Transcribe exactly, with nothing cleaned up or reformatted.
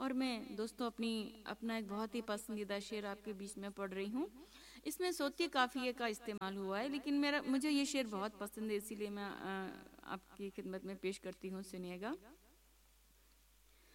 और मैं दोस्तों अपनी अपना एक बहुत ही पसंदीदा शेर आपके बीच में पढ़ रही हूँ। इसमें सोती काफिये का इस्तेमाल हुआ है, लेकिन मेरा मुझे ये शेर बहुत पसंद है, इसीलिए मैं अ, आपकी खिदमत में पेश करती हूँ। सुनिएगा।